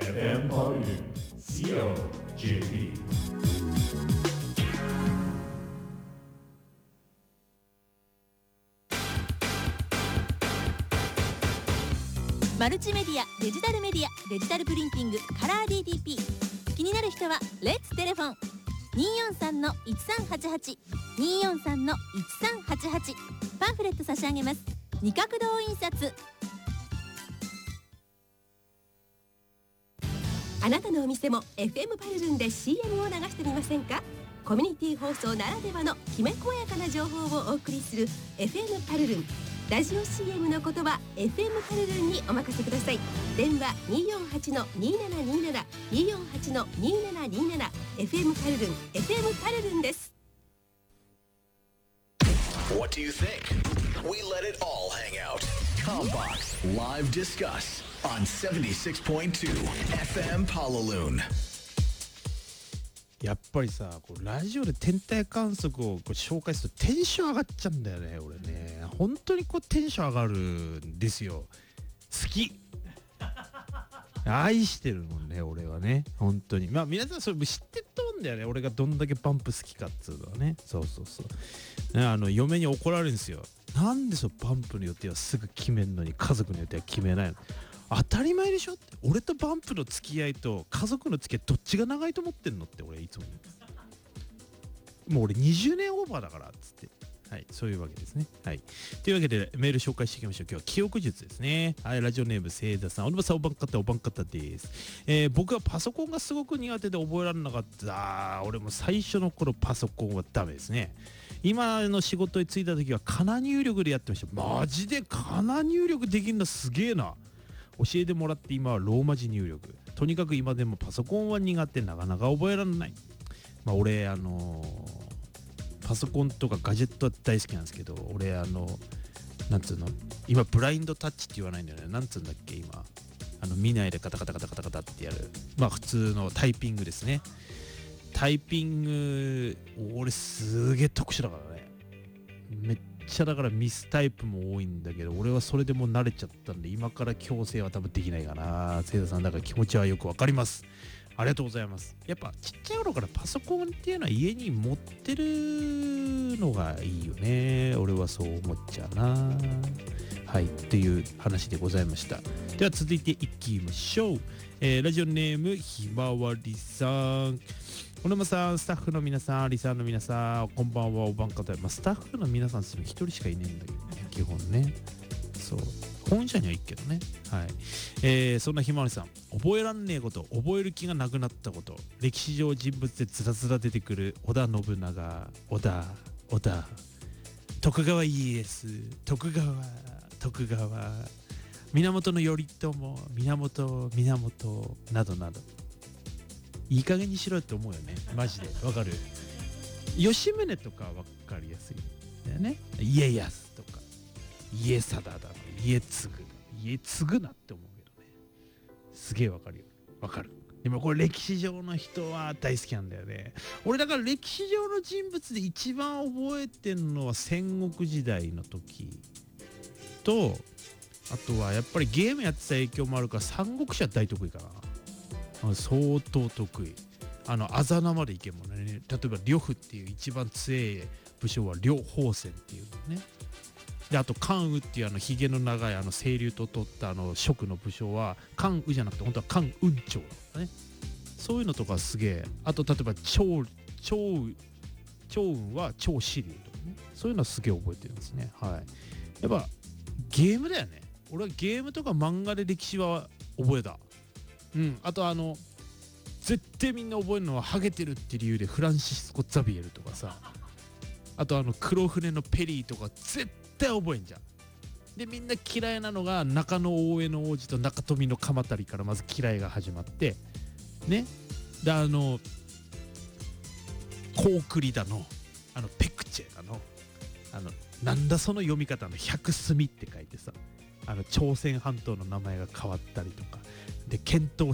FM ポリル COJP。 マルチメディア、デジタルメディア、デジタルプリンティング、カラー DTP。 気になる人はレッツテレフォン 243-1388 243-1388。 パンフレット差し上げます。二角堂印刷。 あなたのお店も FM パルルンで CM を流してみませんか？コミュニティ放送ならではのきめ細やかな情報をお送りする FM パルルン。ラジオ CM の言葉 FM パルルンにお任せください。電話 248-2727 248-2727。 FM パルルン FM パルルンです。 What do you think? We let it all hang out. Combox Live Discuss on 76.2 FM Palaloon。 やっぱりさ、こうラジオで天体観測をこう紹介するとテンション上がっちゃうんだよね。俺ね、本当にこうテンション上がるんですよ。好き、愛してるもんね、俺はね、本当に。まあ皆さんそれも知ってると思うんだよね、俺がどんだけバンプ好きかっつうのはね。そうそうそう、ね、嫁に怒られるんですよ。なんでバンプの予定はすぐ決めんのに家族の予定は決めないの。当たり前でしょって。俺とバンプの付き合いと家族の付き合いどっちが長いと思ってんのって俺いつも言う。もう俺20年オーバーだからっつって。はい、そういうわけですね。はい。というわけでメール紹介していきましょう。今日は記憶術ですね。はい、ラジオネームせいださん。おばさんおばんかったです。僕はパソコンがすごく苦手で覚えられなかった。俺も最初の頃パソコンはダメですね。今の仕事に就いた時はカナ入力でやってました。マジでカナ入力できるのすげえな。教えてもらって今はローマ字入力。とにかく今でもパソコンは苦手、なかなか覚えられない。まあ俺パソコンとかガジェットは大好きなんですけど、俺なんつうの、今ブラインドタッチって言わないんだよね。なんつうんだっけ今、見ないでカタカタカタカタカタってやる、まあ普通のタイピングですね。タイピング俺すげえ特殊だからね。めっちゃだからミスタイプも多いんだけど、俺はそれでもう慣れちゃったんで今から矯正は多分できないかな。せいださんだから気持ちはよくわかります。ありがとうございます。やっぱちっちゃい頃からパソコンっていうのは家に持ってるのがいいよね。俺はそう思っちゃうな。はいっていう話でございました。では続いていきましょう。ラジオネームひまわりさん。小沼さん、スタッフの皆さん、リサーの皆さん、こんばんは、おばんかた。まあ、スタッフの皆さん一人しかいねえんだけどね、基本ね。そう。本社にはいいけどね。はい。そんなひまわりさん、覚えらんねえこと、覚える気がなくなったこと、歴史上人物でずらずら出てくる織田信長、織田、徳川家康、徳川、源頼朝、源、などなど。いい加減にしろって思うよね。マジでわかる。吉宗とかわかりやすいんだよね。家康とか家貞だの家継なって思うけどね。すげえわかるよ。わかる。でもこれ歴史上の人は大好きなんだよね。俺だから歴史上の人物で一番覚えてるのは戦国時代の時と、あとはやっぱりゲームやってた影響もあるから三国志は大得意かな。相当得意。あざ名までいけんもんね。例えば呂布っていう一番強い武将は呂方戦っていうのね。であと関羽っていうひげの長い清流と取った蜀の武将は関羽じゃなくて本当は関雲長だね。そういうのとかすげえ。あと例えば趙雲は趙子龍とかね。そういうのはすげえ覚えてるんですね。はい。やっぱゲームだよね。俺はゲームとか漫画で歴史は覚えた。うん、あと絶対みんな覚えるのはハゲてるって理由でフランシスコ・ザビエルとかさ、あと黒船のペリーとか絶対覚えんじゃん。でみんな嫌いなのが中野大江の王子と中富の鎌足からまず嫌いが始まってね。でコウクリだのペクチェだのなんだその読み方の百隅って書いてさ、朝鮮半島の名前が変わったりとかで遣唐